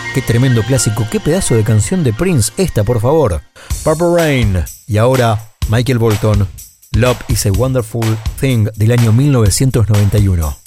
Qué tremendo clásico, qué pedazo de canción de Prince esta, por favor. Purple Rain. Y ahora, Michael Bolton, Love is a Wonderful Thing del año 1991.